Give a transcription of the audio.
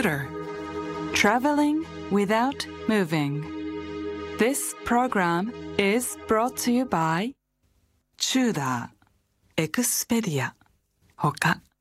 scooter. Traveling without moving. This program is brought to you by チューダー、エクスペディア、ほか。